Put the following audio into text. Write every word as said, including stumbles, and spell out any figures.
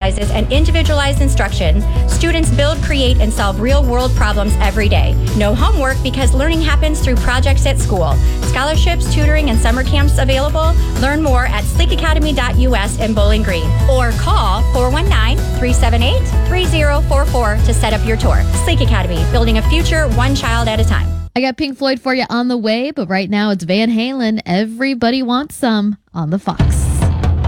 exercises, and individualized instruction, students build, create, and solve real-world problems every day. No homework because learning happens through projects at school. Scholarships, tutoring, and summer camps available. Learn more at sleek academy dot U S in Bowling Green or call four one nine, three seven eight, three zero four four to set up your tour. Sleek Academy, building a future one child at a time. I got Pink Floyd for you on the way, but right now it's Van Halen. Everybody Wants Some on the Fox.